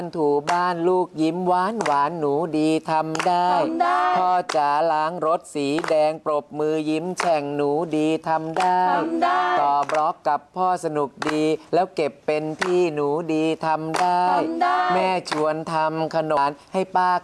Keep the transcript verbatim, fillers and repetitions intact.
ถูบ้านลูกยิ้มหวานหวานหนูดีทำได้พ่อจ๋าล้างรถสีแดงปรบมือยิ้มแฉ่งหนูดีทำได้ต่อบล็อกกับพ่อสนุกดีแล้วเก็บเป็นที่หนูดีทำได้แม่ชวนทำขนมให้ป้า